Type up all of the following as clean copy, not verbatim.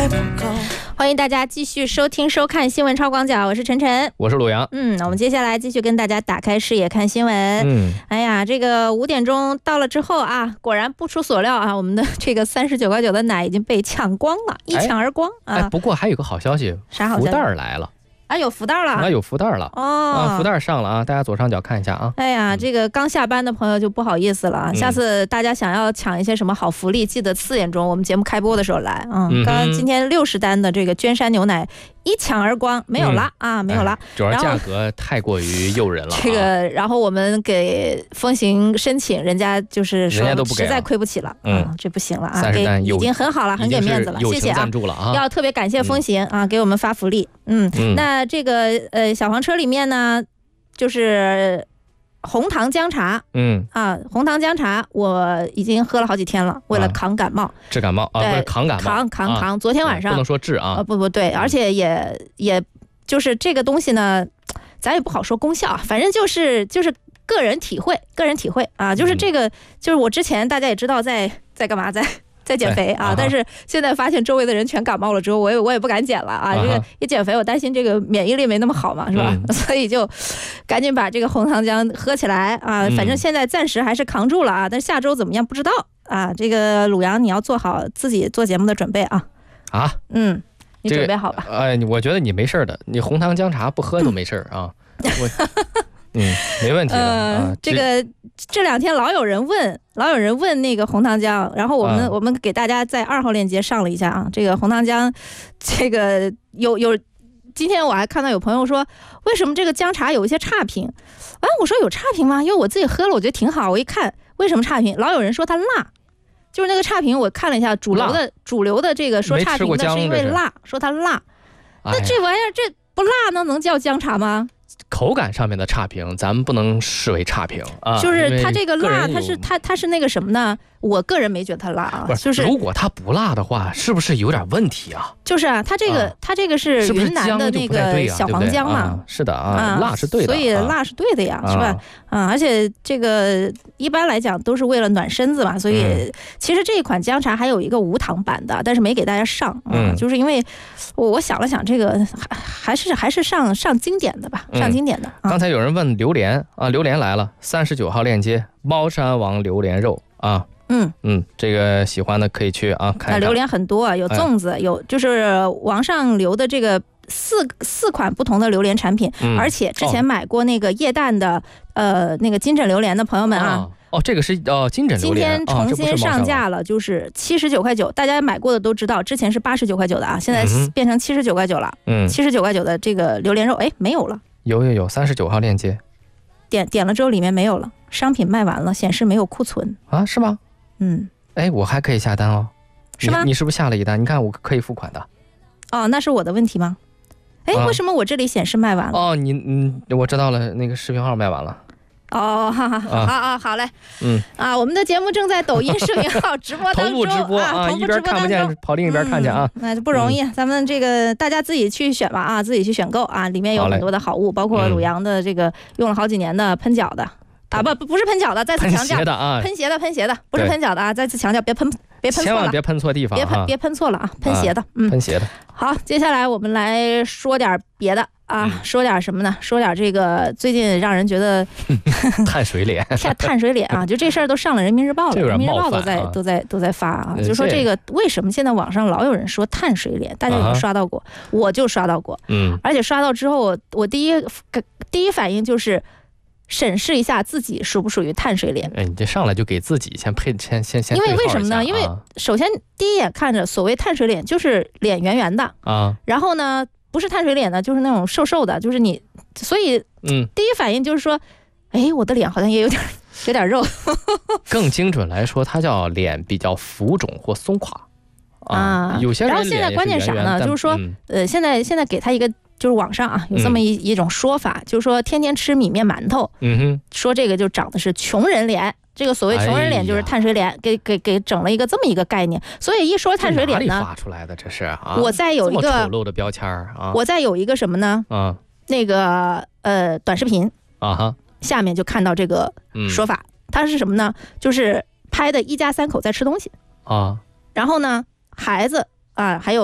欢迎大家继续收听收看新闻超广角，我是晨晨， 我是鲁阳。 我们接下来继续跟大家打开视野看新闻。哎呀，这个5点钟到了之后啊，果然不出所料啊，我们的这个39.9的奶已经被抢光了，一抢而光啊。 不过还有个好消息， 啥好消息？ 福袋来了。 有福袋了有福袋了福袋上了啊！大家左上角看一下啊。 哎呀，这个刚下班的朋友就不好意思了，下次大家想要抢一些什么好福利，记得4点钟我们节目开播的时候来刚今天60单的这个娟山牛奶一抢而光，没有了没有了。 主要价格太过于诱人了。 这个，然后我们给风行申请，人家就是说实在亏不起了，这不行了啊！已经很好了，很给面子了，谢谢啊！要特别感谢风行给我们发福利。那这个小黄车里面呢，就是红糖姜茶，红糖姜茶我已经喝了好几天了，为了抗感冒， 治感冒不是抗感冒， 抗。昨天晚上不能说治啊， 不对，而且也就是这个东西呢，咱也不好说功效，反正就是个人体会啊，就是这个就是我之前大家也知道在干嘛在减肥啊，但是现在发现周围的人全感冒了之后，我也不敢减了啊。这个一减肥，我担心这个免疫力没那么好嘛，是吧？所以就赶紧把这个红糖姜喝起来啊。反正现在暂时还是扛住了啊，但是下周怎么样不知道啊。这个鲁阳，你要做好自己做节目的准备啊。你准备好吧？ 我觉得你没事的，你红糖姜茶不喝都没事啊。没问题的这个这2天老有人问那个红糖姜，然后我们给大家在2号链接上了一下啊。这个红糖姜，这个有，今天我还看到有朋友说，为什么这个姜茶有一些差评？我说有差评吗？因为我自己喝了，我觉得挺好。我一看为什么差评，老有人说它辣，就是那个差评，我看了一下主流的这个说差评的是因为辣，说它辣。那这玩意儿这不辣呢，能叫姜茶吗？ 口感上面的差评，咱们不能视为差评啊。 就是它这个辣，它是那个什么呢？我个人没觉得它辣啊。就是如果它不辣的话，是不是有点问题啊？ 就是它这个是云南的那个小黄姜嘛？ 是的辣是对的， 所以辣是对的呀，是吧？而且这个一般来讲都是为了暖身子嘛，所以其实这一款姜茶还有一个无糖版的，但是没给大家上就是因为我想了想，这个还是上经典的吧，上经典的。 刚才有人问榴莲榴莲来了，39号链接，猫山王榴莲肉啊。这个喜欢的可以去看一看。榴莲很多有粽子，有就是网上流的这个四款不同的榴莲产品，而且之前买过那个液氮的那个金枕榴莲的朋友们啊。 这个是金枕榴莲， 今天重新上架了，就是79.9，大家买过的都知道，之前是89.9的啊，现在变成79.9了。79.9的这个榴莲肉，没有了。 有39号链接， 点了之后里面没有了，商品卖完了，显示没有库存啊？是吗？我还可以下单哦。 是吗？ 你是不是下了一单？你看我可以付款的。 那是我的问题吗？为什么我这里显示卖完了？ 我知道了，那个视频号卖完了。 好嘞。我们的节目正在抖音视频号直播当中， 同步直播一边看不见跑另一边看见那就不容易。咱们这个大家自己去选吧自己去选购里面有很多的好物，包括鲁阳的这个用了好几年的喷脚的不是喷脚的，再次强调喷鞋的不是喷脚的再次强调别喷错了， 千万别喷错地方， 别喷错了喷鞋的。 喷鞋的。 好，接下来我们来说点别的说点什么呢？说点这个最近让人觉得碳水脸碳水脸就这事儿都上了人民日报了，人民日报都在发就说这个为什么现在网上老有人说碳水脸，大家有没有刷到过？我就刷到过，而且刷到之后我第一反应就是审视一下自己属不属于碳水脸。 你这上来就给自己先因为为什么呢？因为首先第一眼看着所谓碳水脸就是脸圆圆的然后呢不是碳水脸呢就是那种瘦瘦的，就是你，所以第一反应就是说我的脸好像也有点肉更精准来说它叫脸比较浮肿或松垮有些人然后现在关键啥呢？就是说现在给他一个就是网上有这么一种说法，就是说天天吃米面馒头说这个就长的是穷人脸，这个所谓穷人脸就是碳水脸，给整了一个这么一个概念。所以一说碳水脸呢， 哪里发出来的这是我再有一个这么丑陋的标签我再有一个什么呢那个短视频下面就看到这个说法，它是什么呢？就是拍的一家3口在吃东西然后呢孩子还有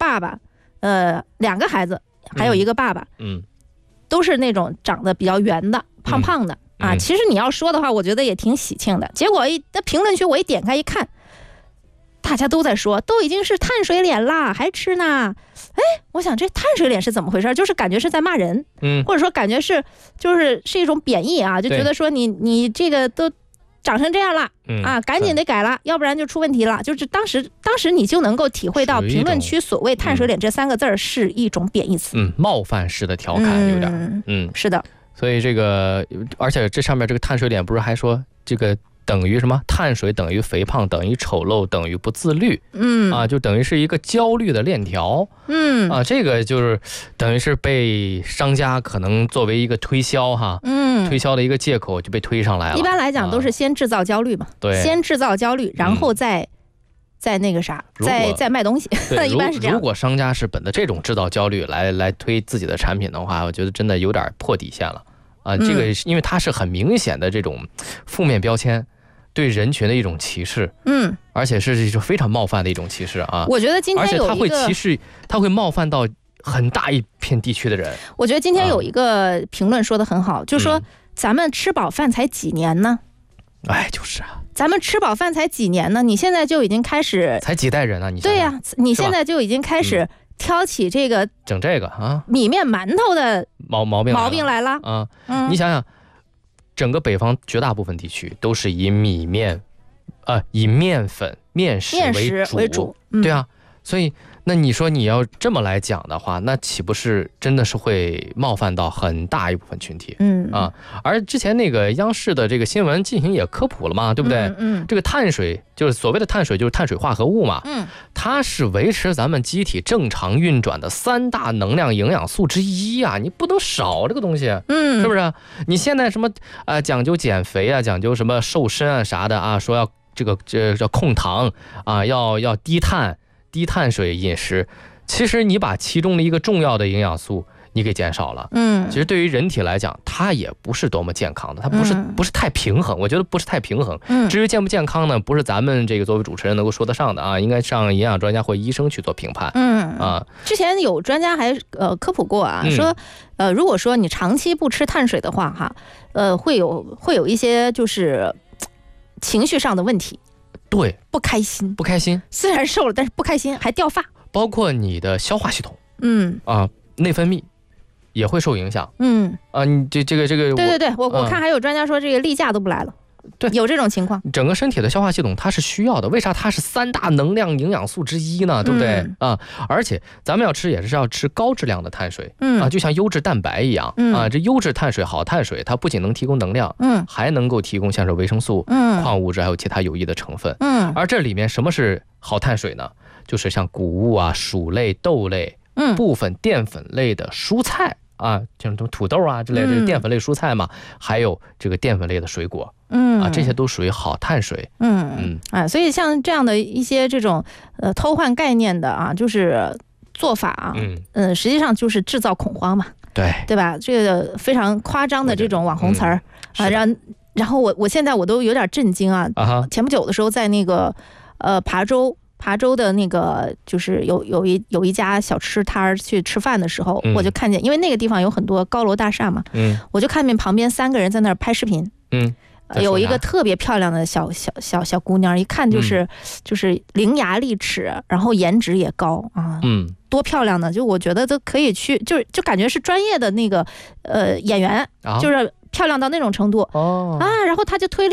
爸爸，2个孩子，还有一个爸爸，都是那种长得比较圆的、胖胖的啊。其实你要说的话，我觉得也挺喜庆的。结果在评论区我一点开一看，大家都在说，都已经是碳水脸啦，还吃呢。哎，我想这碳水脸是怎么回事？就是感觉是在骂人，或者说感觉是是一种贬义啊，就觉得说你这个都长成这样了啊，赶紧得改了，要不然就出问题了。就是当时你就能够体会到评论区所谓碳水脸这3个字是一种贬义词， 冒犯式的调侃有点， 是的。 所以这个，而且这上面这个碳水脸不是还说这个等于什么？碳水等于肥胖，等于丑陋，等于不自律。就等于是一个焦虑的链条。这个就是等于是被商家可能作为一个推销推销的一个借口就被推上来了。 一般来讲都是先制造焦虑嘛， 对， 先制造焦虑，然后再那个啥，再卖东西。一般是这样。 如果商家是本着这种制造焦虑来推自己的产品的话，我觉得真的有点破底线了这个因为它是很明显的这种负面标签。对人群的一种歧视，而且是一种非常冒犯的一种歧视啊！ 我觉得今天有一个， 而且它会歧视，它会冒犯到很大一片地区的人。 我觉得今天有一个评论说的很好，就说咱们吃饱饭才几年呢？ 哎，就是啊， 咱们吃饱饭才几年呢？你现在就已经开始， 才几代人啊？你对呀，你现在就已经开始挑起这个整这个啊米面馒头的毛病来了啊！你想想。整个北方绝大部分地区都是以面粉、面食为主，对啊，所以那你说你要这么来讲的话，那岂不是真的是会冒犯到很大一部分群体？而之前那个央视的这个新闻进行也科普了嘛，对不对？这个碳水就是所谓的碳水，就是碳水化合物嘛，它是维持咱们机体正常运转的3大能量营养素之一啊，你不能少这个东西，是不是？你现在什么讲究减肥啊，讲究什么瘦身啊啥的啊，说要这叫控糖啊，要低碳水饮食，其实你把其中的一个重要的营养素你给减少了，其实对于人体来讲，它也不是多么健康的，它不是太平衡，我觉得不是太平衡。至于健不健康呢，不是咱们这个作为主持人能够说得上的啊，应该上营养专家或医生去做评判。 之前有专家还科普过啊，说如果说你长期不吃碳水的话会有一些就是情绪上的问题。 对， 不开心，虽然瘦了，但是不开心，还掉发， 包括你的消化系统，内分泌也会受影响。你这个， 对，我看还有专家说这个例假都不来了。对，有这种情况。整个身体的消化系统它是需要的，为啥它是3大能量营养素之一呢？对不对而且咱们要吃也是要吃高质量的碳水，就像优质蛋白一样这优质碳水、好碳水，它不仅能提供能量，还能够提供像是维生素、矿物质还有其他有益的成分。而这里面什么是好碳水呢？就是像谷物啊、薯类、豆类，部分淀粉类的蔬菜。像什么土豆啊之类的这个淀粉类蔬菜嘛，还有这个淀粉类的水果，这些都属于好碳水。 所以像这样的一些这种偷换概念的就是做法实际上就是制造恐慌嘛，对吧？这个非常夸张的这种网红词儿然后我现在我都有点震惊前不久的时候在那个琶洲的那个就是有一家小吃摊去吃饭的时候，我就看见，因为那个地方有很多高楼大厦嘛，我就看见旁边3个人在那儿拍视频，有一个特别漂亮的小姑娘，一看就是伶牙俐齿，然后颜值也高多漂亮呢！就我觉得都可以去，就感觉是专业的那个演员，就是漂亮到那种程度然后他就推了